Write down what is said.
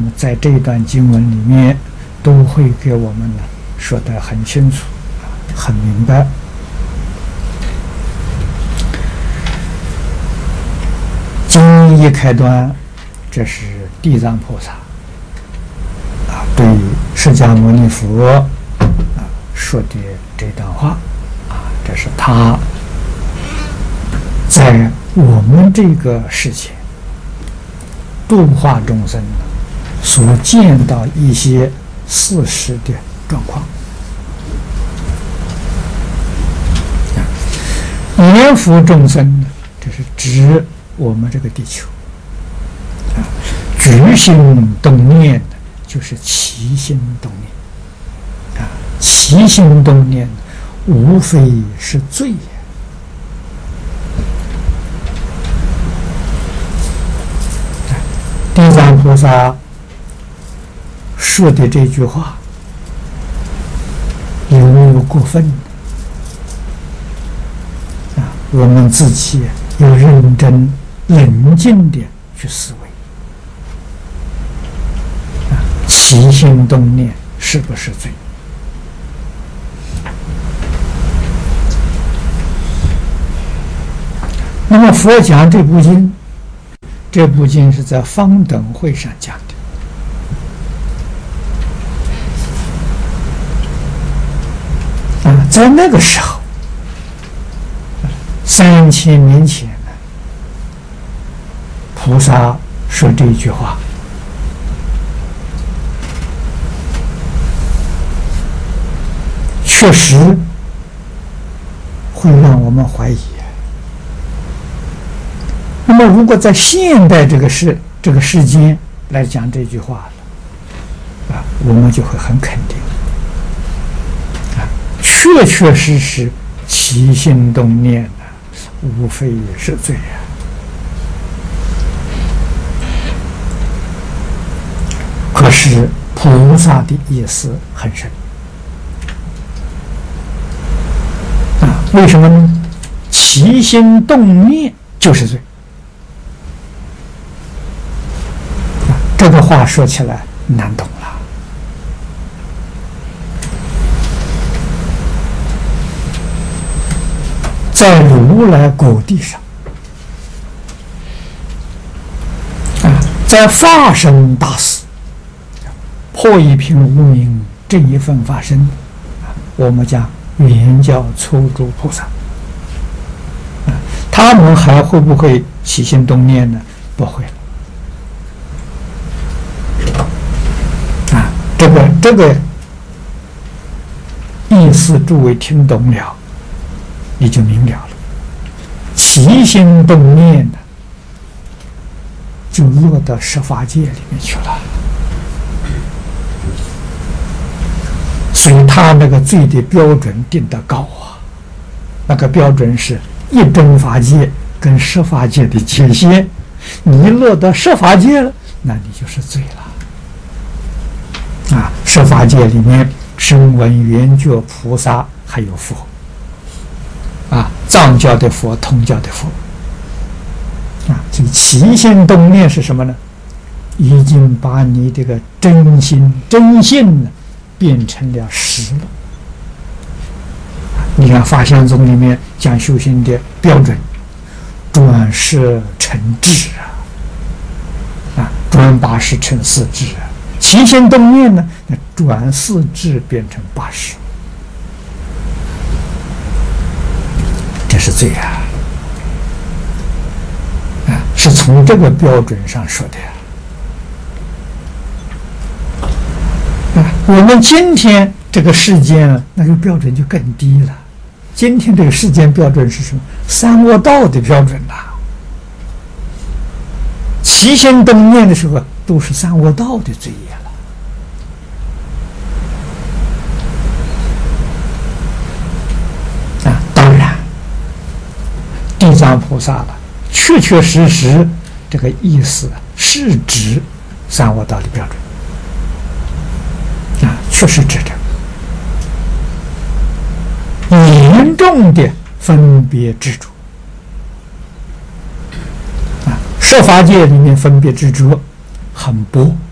么在这一段经文里面，都会给我们呢说得很清楚，很明白。经一开端，这是地藏菩萨对释迦牟尼佛说的这段话这是他在我们这个世界度化众生所见到一些事实的状况。念佛众生呢，这是指我们这个地球举心动念的就是起心动念起心动念无非是罪也。地藏菩萨说的这句话有没有过分我们自己要认真冷静地去思维起心动念是不是罪？那么佛讲这部经，这部经是在方等会上讲的在那个时候3000年前菩萨说这一句话，确实会让我们怀疑。那么如果在现代这个世间来讲这句话我们就会很肯定确确实实起心动念无非也是罪可是菩萨的意思很深为什么呢？起心动念就是罪这个话说起来难懂了。在如来果地上在法身大士破一品无明这一份法身我们讲原教初住菩萨他们还会不会起心动念呢？不会了这个意思诸位听懂了你就明了了，起心动念的就落到十法界里面去了，所以他那个罪的标准定得高那个标准是一真法界跟十法界的界限，你落到十法界了，那你就是罪了十法界里面声闻缘觉菩萨还有佛藏教的佛通教的佛这个起心动念是什么呢？已经把你这个真心真性变成了实了。你看法相宗里面讲修行的标准，转识成智转八识成四智起心动念呢，转四智变成八识，这是罪是从这个标准上说的我们今天这个世间那个标准就更低了。今天这个世间标准是什么？三恶道的标准起心动念的时候都是三恶道的罪业了当然地藏菩萨确确实实这个意思是指三恶道的标准确实指着严重的分别执着十法界里面分别执着很薄